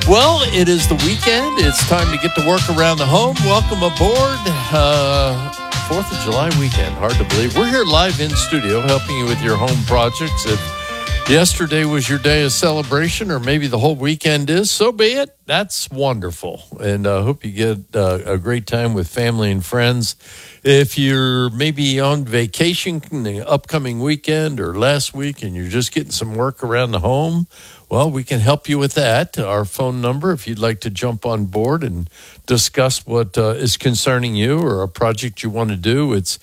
Well, it is the weekend. It's time to get to work around the home. Welcome aboard. 4th of July weekend. Hard to believe. We're here live in studio helping you with your home projects. If yesterday was your day of celebration, or maybe the whole weekend is, so be it. That's wonderful. And I hope you get a great time with family and friends. If you're maybe on vacation the upcoming weekend or last week and you're just getting some work around the home, well, we can help you with that. Our phone number, if you'd like to jump on board and discuss what is concerning you or a project you want to do, it's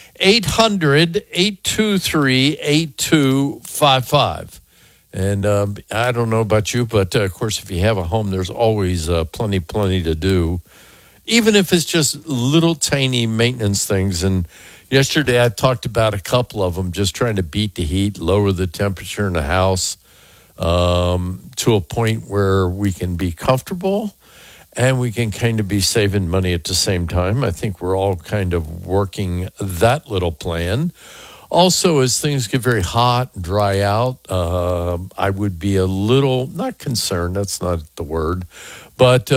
800-823-8255. And I don't know about you, but of course, if you have a home, there's always plenty to do, even if it's just little tiny maintenance things. And yesterday I talked about a couple of them, just trying to beat the heat, lower the temperature in the house to a point where we can be comfortable and we can kind of be saving money at the same time. I think we're all kind of working that little plan. Also, as things get very hot and dry out, I would be a little, not concerned, that's not the word, but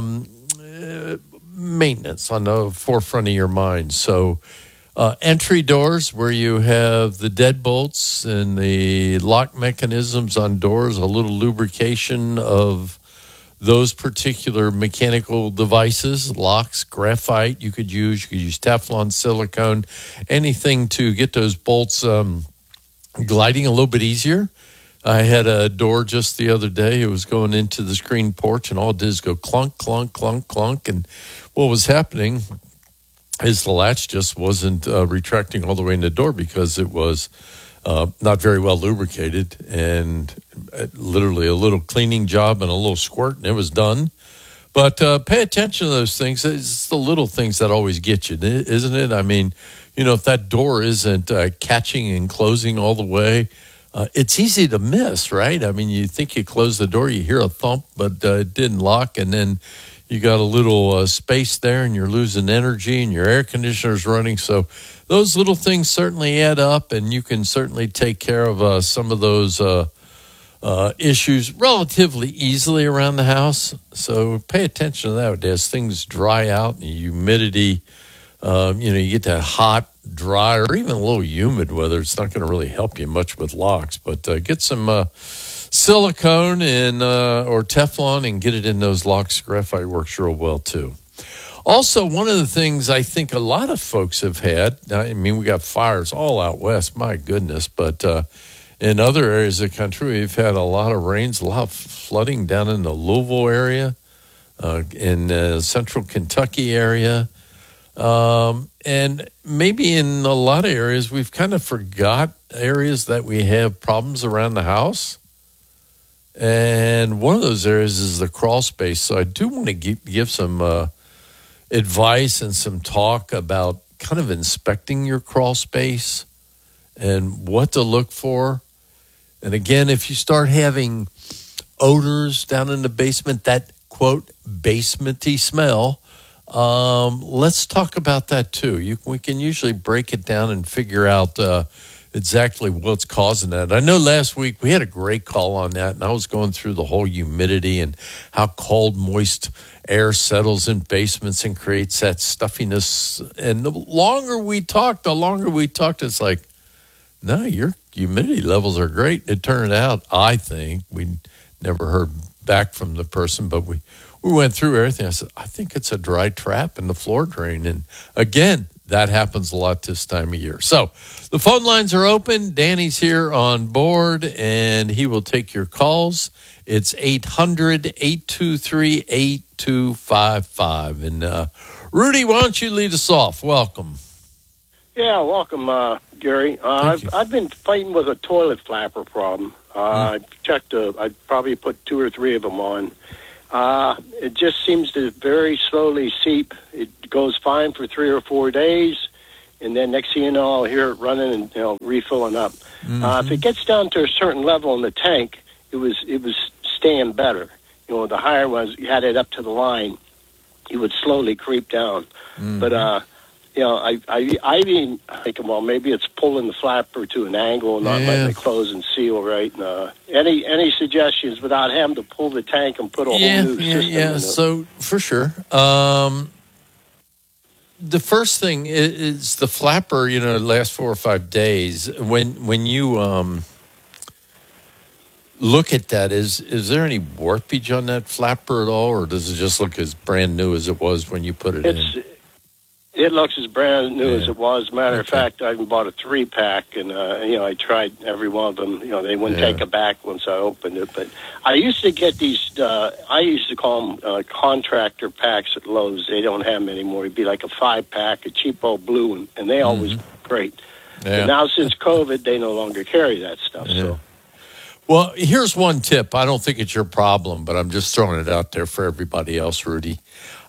maintenance on the forefront of your mind. So entry doors where you have the deadbolts and the lock mechanisms on doors, a little lubrication of those particular mechanical devices, locks, graphite you could use Teflon, silicone, anything to get those bolts gliding a little bit easier. I had a door just the other day. It was going into the screen porch, and all it did is go clunk, clunk, clunk, clunk. And what was happening is the latch just wasn't retracting all the way in the door because it was not very well lubricated, and literally a little cleaning job and a little squirt, and it was done. But pay attention to those things. It's the little things that always get you, isn't it? I mean, if that door isn't catching and closing all the way, it's easy to miss, right? I mean, you think you close the door, you hear a thump, but it didn't lock, and then you got a little space there, and you're losing energy, and your air conditioner's running. So those little things certainly add up, and you can certainly take care of some of those issues relatively easily around the house. So pay attention to that as things dry out and humidity. You get that hot, dry, or even a little humid weather. It's not going to really help you much with locks, but get some silicone and or Teflon and get it in those locks. Graphite works real well too. Also, one of the things I think a lot of folks have had, I mean, we got fires all out west, my goodness, but in other areas of the country, we've had a lot of rains, a lot of flooding down in the Louisville area, in the central Kentucky area. And maybe in a lot of areas, we've kind of forgot areas that we have problems around the house. And one of those areas is the crawl space. So I do want to give some advice and some talk about kind of inspecting your crawl space and what to look for. And again, if you start having odors down in the basement, that quote basementy smell, let's talk about that too. We can usually break it down and figure out exactly what's causing that. I know last week we had a great call on that, and I was going through the whole humidity and how cold, moist air settles in basements and creates that stuffiness. And the longer we talked, it's like, no, your humidity levels are great. It turned out, I think, we never heard back from the person, but we went through everything. I said, I think it's a dry trap in the floor drain. And again, that happens a lot this time of year. So the phone lines are open. Danny's here on board, and he will take your calls. It's 800-823-8255. And Rudy, why don't you lead us off? Welcome. Yeah, welcome, Gary. I've been fighting with a toilet flapper problem. I checked. I probably put 2 or 3 of them on. It just seems to very slowly seep. It goes fine for 3 or 4 days, and then next thing you know, I'll hear it running and refilling up. If it gets down to a certain level in the tank, it was staying better. The higher ones, you had it up to the line, it would slowly creep down. But I didn't think, well, maybe it's pulling the flapper to an angle and not letting it close and seal right. Any suggestions without having to pull the tank and put a whole new system in it? So for sure. The first thing is the flapper, the last 4 or 5 days. When you look at that, is there any warpage on that flapper at all, or does it just look as brand new as it was when you put it in? It looks as brand new as it was. Matter of fact, I even bought a 3-pack, and I tried every one of them. They wouldn't take it back once I opened it. But I used to get these. I used to call them contractor packs at Lowe's. They don't have them anymore. It'd be like a 5-pack, a cheapo blue, and they always great. Yeah. But now since COVID, they no longer carry that stuff. Yeah. So. Well, here's one tip. I don't think it's your problem, but I'm just throwing it out there for everybody else, Rudy.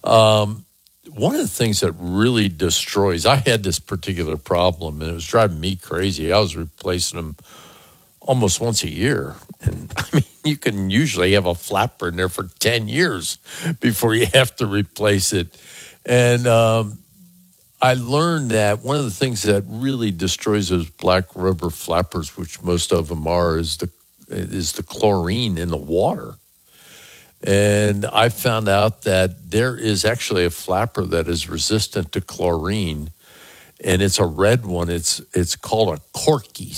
One of the things that really destroys, I had this particular problem, and it was driving me crazy. I was replacing them almost once a year. And, you can usually have a flapper in there for 10 years before you have to replace it. And I learned that one of the things that really destroys those black rubber flappers, which most of them are, is the chlorine in the water. And I found out that there is actually a flapper that is resistant to chlorine, and it's a red one. It's called a Corky,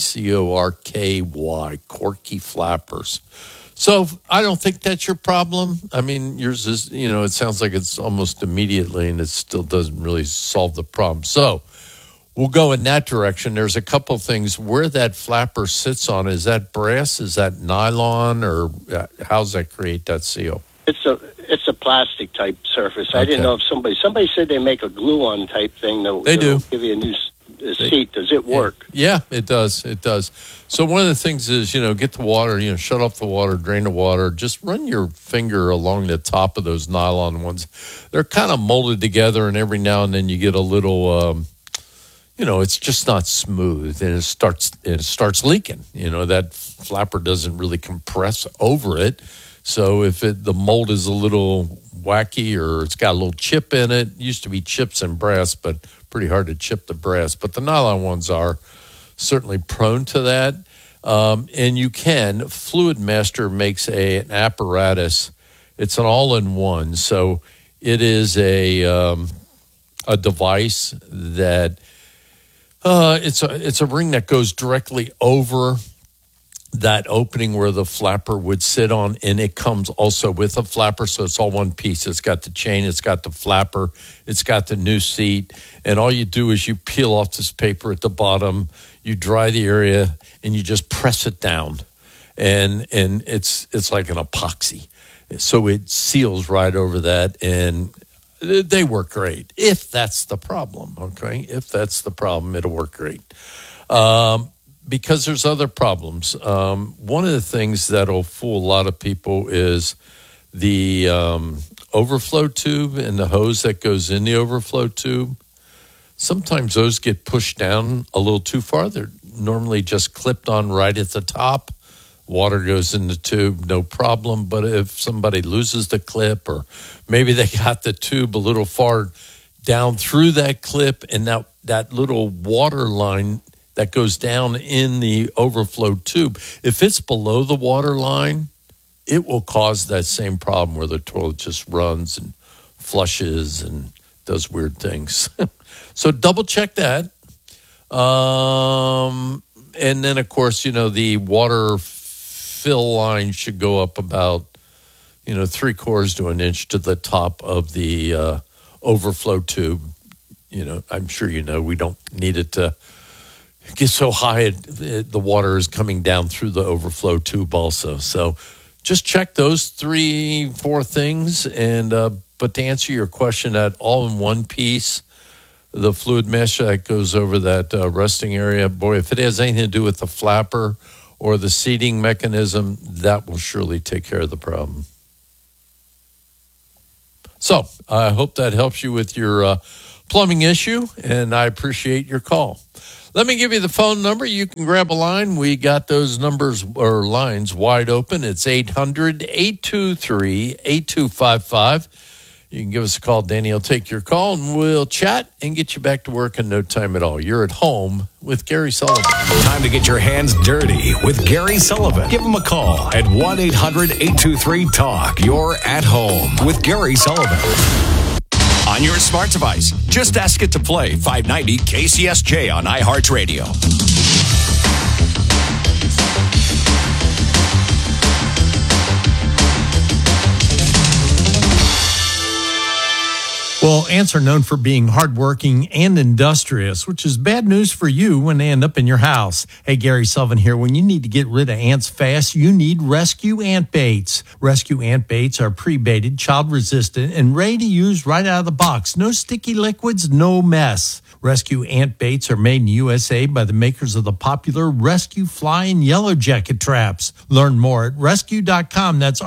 Corky, Corky flappers. So I don't think that's your problem. Yours is, it sounds like it's almost immediately, and it still doesn't really solve the problem. So we'll go in that direction. There's a couple of things. Where that flapper sits on, is that brass? Is that nylon? Or how does that create that seal? It's a plastic type surface. Okay. I didn't know if somebody said they make a glue-on type thing. They do. Give you a new seat. Does it work? Yeah, it does. It does. So one of the things is, get the water, shut off the water, drain the water. Just run your finger along the top of those nylon ones. They're kind of molded together, and every now and then you get a little... it's just not smooth, and it starts leaking. That flapper doesn't really compress over it. So if the mold is a little wacky or it's got a little chip in it, used to be chips in brass, but pretty hard to chip the brass. But the nylon ones are certainly prone to that. And you can. Fluid Master makes an apparatus. It's an all-in-one. So it is a device that... it's a ring that goes directly over that opening where the flapper would sit on, and it comes also with a flapper, so it's all one piece. It's got the chain, it's got the flapper, it's got the new seat, and all you do is you peel off this paper at the bottom, you dry the area, and you just press it down, and it's like an epoxy, so it seals right over that, and they work great. If that's the problem, okay? If that's the problem, it'll work great. Because there's other problems. One of the things that'll fool a lot of people is the overflow tube and the hose that goes in the overflow tube. Sometimes those get pushed down a little too far. They're normally just clipped on right at the top. Water goes in the tube, no problem. But if somebody loses the clip, or maybe they got the tube a little far down through that clip, and that little water line that goes down in the overflow tube, if it's below the water line, it will cause that same problem where the toilet just runs and flushes and does weird things. So double check that. And then, of course, the water fill line should go up about, 3/4 to an inch to the top of the overflow tube. I'm sure we don't need it to get so high the water is coming down through the overflow tube also. So just check those 3-4 things. And but to answer your question, that all-in-one piece, the fluid mesh that goes over that resting area, boy, if it has anything to do with the flapper or the seating mechanism, that will surely take care of the problem. So I hope that helps you with your plumbing issue, and I appreciate your call. Let me give you the phone number. You can grab a line. We got those numbers or lines wide open. It's 800-823-8255. you can give us a call. Danny will take your call, and we'll chat and get you back to work in no time at all. You're at home with Gary Sullivan. Time to get your hands dirty with Gary Sullivan. Give him a call at 1-800-823-TALK. You're at home with Gary Sullivan. On your smart device, just ask it to play 590 KCSJ on iHeartRadio. Well, ants are known for being hardworking and industrious, which is bad news for you when they end up in your house. Hey, Gary Sullivan here. When you need to get rid of ants fast, you need Rescue Ant Baits. Rescue Ant Baits are pre-baited, child-resistant, and ready to use right out of the box. No sticky liquids, no mess. Rescue Ant Baits are made in USA by the makers of the popular Rescue Fly and Yellow Jacket traps. Learn more at rescue.com. That's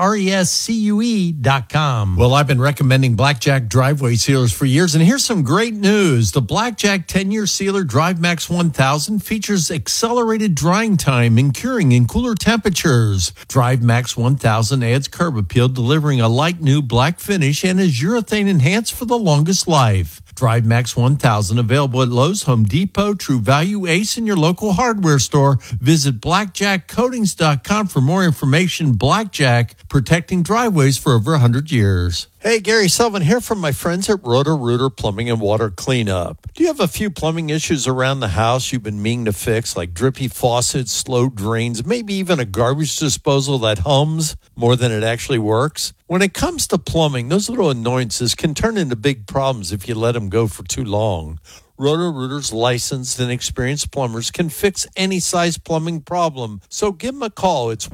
RESCUE.com. Well, I've been recommending Blackjack driveway sealers for years, and here's some great news. The Blackjack 10-year sealer DriveMax 1000 features accelerated drying time and curing in cooler temperatures. DriveMax 1000 adds curb appeal, delivering a light new black finish, and is urethane enhanced for the longest life. DriveMax 1000 available at Lowe's, Home Depot, True Value, Ace, and your local hardware store. Visit blackjackcoatings.com for more information. Blackjack, protecting driveways for over 100 years. Hey, Gary Sullivan here from my friends at Roto-Rooter Plumbing and Water Cleanup. Do you have a few plumbing issues around the house you've been meaning to fix, like drippy faucets, slow drains, maybe even a garbage disposal that hums more than it actually works? When it comes to plumbing, those little annoyances can turn into big problems if you let them go for too long. Roto-Rooter's licensed and experienced plumbers can fix any size plumbing problem. So give them a call. It's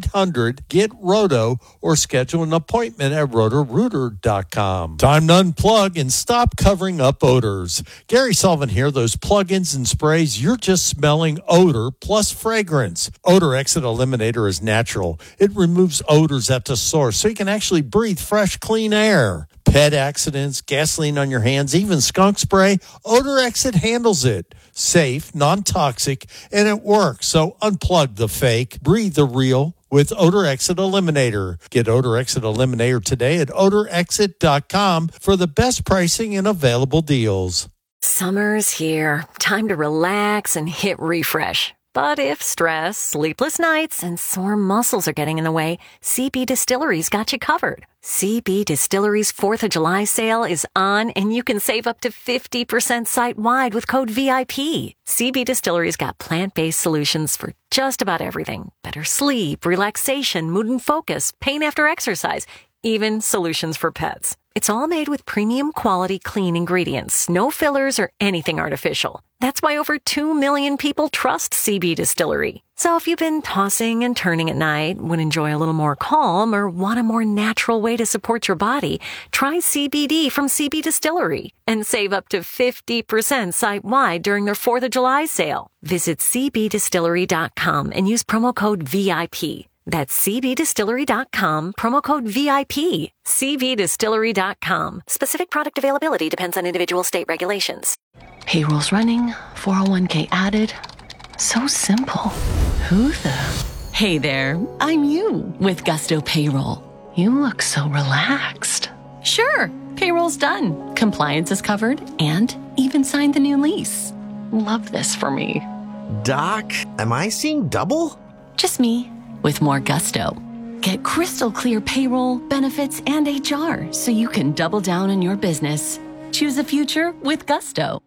1-800-GET-ROTO or schedule an appointment at rotorooter.com. Time to unplug and stop covering up odors. Gary Sullivan here. Those plugins and sprays, you're just smelling odor plus fragrance. Odor Exit Eliminator is natural. It removes odors at the source so you can actually breathe fresh, clean air. Pet accidents, gasoline on your hands, even skunk spray, Odor Exit handles it. Safe, non-toxic, and it works. So unplug the fake, breathe the real with Odor Exit Eliminator. Get Odor Exit Eliminator today at odorexit.com for the best pricing and available deals. Summer's here. Time to relax and hit refresh. But if stress, sleepless nights, and sore muscles are getting in the way, CB Distillery's got you covered. CB Distillery's 4th of July sale is on, and you can save up to 50% site-wide with code VIP. CB Distillery's got plant-based solutions for just about everything. Better sleep, relaxation, mood and focus, pain after exercise, even solutions for pets. It's all made with premium quality clean ingredients, no fillers or anything artificial. That's why over 2 million people trust CB Distillery. So if you've been tossing and turning at night, would enjoy a little more calm, or want a more natural way to support your body, try CBD from CB Distillery and save up to 50% site-wide during their 4th of July sale. Visit cbdistillery.com and use promo code VIP. That's cbdistillery.com, promo code VIP. cbdistillery.com. Specific product availability depends on individual state regulations. Payroll's running, 401k added. So simple. Who the? Hey there, I'm you with Gusto Payroll. You look so relaxed. Sure, payroll's done. Compliance is covered and even signed the new lease. Love this for me. Doc, am I seeing double? Just me. With more Gusto. Get crystal clear payroll, benefits, and HR so you can double down on your business. Choose a future with Gusto.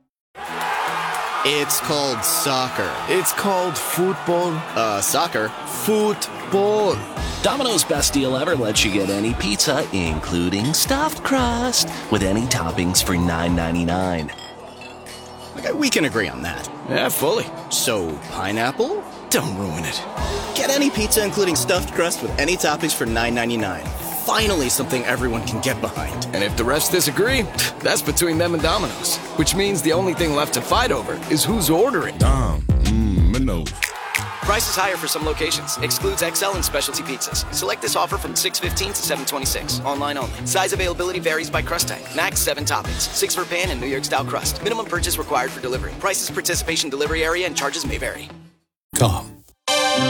It's called soccer. It's called football. Soccer. Football. Domino's best deal ever lets you get any pizza, including stuffed crust, with any toppings for $9.99. Okay, we can agree on that. Yeah, fully. So, pineapple? Don't ruin it. Get any pizza, including stuffed crust, with any toppings for $9.99. Finally, something everyone can get behind. And if the rest disagree, that's between them and Domino's. Which means the only thing left to fight over is who's ordering. Domino's. Prices higher for some locations. Excludes XL and specialty pizzas. Select this offer from 6/15 to 7/26. Online only. Size availability varies by crust type. Max 7 toppings. 6 for pan and New York style crust. Minimum purchase required for delivery. Prices, participation, delivery area, and charges may vary. Com.